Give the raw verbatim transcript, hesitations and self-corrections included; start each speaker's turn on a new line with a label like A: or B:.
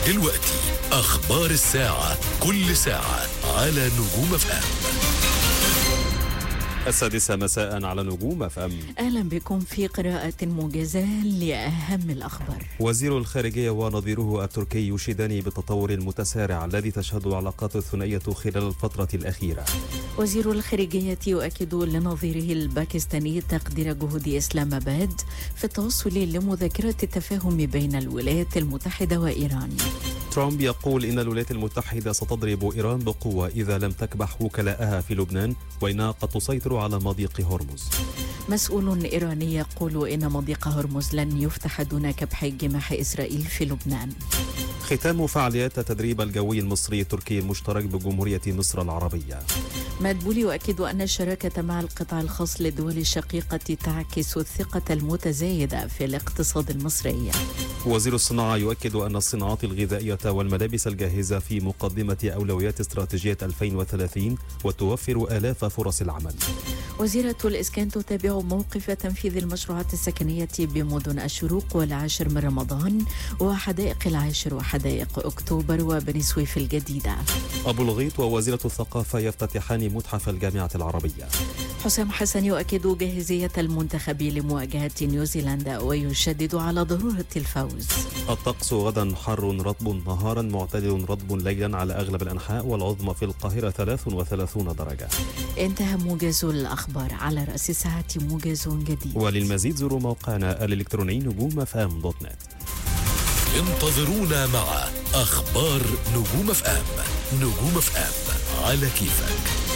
A: دلوقتي أخبار الساعة، كل ساعة على نجوم اف ام.
B: السادسة مساء على نجوم اف ام.
C: أهلا بكم في قراءة موجزة لأهم الأخبار.
B: وزير الخارجية ونظيره التركي يشيدان بالتطور المتسارع الذي تشهد العلاقات الثنائية خلال الفترة الأخيرة.
C: وزير الخارجية يؤكد لنظيره الباكستاني تقدير جهود إسلام آباد في التوصل لمذكرة التفاهم بين الولايات المتحدة وإيران.
B: ترامب يقول إن الولايات المتحدة ستضرب إيران بقوة إذا لم تكبح وكلاءها في لبنان، وإنها قد تسيطر على مضيق هرمز.
C: مسؤول إيراني يقول إن مضيق هرمز لن يفتح دون كبح جماح إسرائيل في لبنان.
B: ختام فعاليات التدريب الجوي المصري التركي المشترك بجمهورية مصر العربية.
C: مدبولي يؤكد أن الشراكة مع القطاع الخاص للدول الشقيقة تعكس الثقة المتزايدة في الاقتصاد المصري.
B: وزير الصناعة يؤكد أن الصناعات الغذائية والملابس الجاهزة في مقدمة أولويات استراتيجية ألفين وثلاثين وتوفر آلاف فرص العمل.
C: وزيرة الإسكان تتابع موقف تنفيذ المشروعات السكنية بمدن الشروق والعاشر من رمضان وحدائق العاشر وحدائق أكتوبر وبني سويف الجديدة.
B: أبو الغيط ووزيرة الثقافة يفتتحان متحف الجامعة العربية.
C: حسام حسن يؤكد جاهزية المنتخب لمواجهة نيوزيلندا ويشدد على ضرورة الفوز.
B: الطقس غدا حر رطب نهارا معتدل رطب ليلا على أغلب الأنحاء، والعظمى في القاهرة ثلاث وثلاثين درجة.
C: انتهى موجز الأخبار، على رأس الساعة موجز جديد.
B: وللمزيد زوروا موقعنا الإلكتروني نجوم اف ام دوت نت.
A: انتظرونا مع أخبار نجوم اف ام. نجوم اف ام على كيفك.